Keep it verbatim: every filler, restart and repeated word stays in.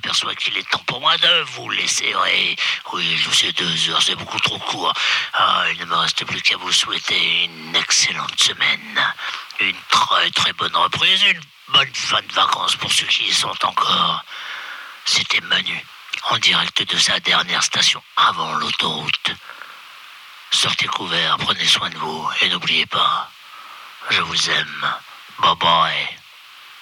m'aperçois qu'il est temps pour moi de vous laisser. Oui, oui, je sais, deux heures, c'est beaucoup trop court. Ah, il ne me reste plus qu'à vous souhaiter une excellente semaine. Une très très bonne reprise, une bonne fin de vacances pour ceux qui y sont encore. C'était Manu, en direct de sa dernière station avant l'autoroute. Sortez couverts, prenez soin de vous et n'oubliez pas, je vous aime. Bye bye.